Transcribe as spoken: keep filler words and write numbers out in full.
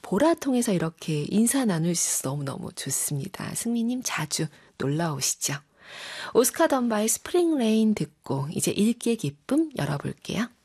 보라 통해서 이렇게 인사 나눌 수 있어서 너무너무 좋습니다. 승미님 자주 놀러 오시죠. 오스카 덤바의 스프링 레인 듣고 이제 읽기의 기쁨 열어볼게요.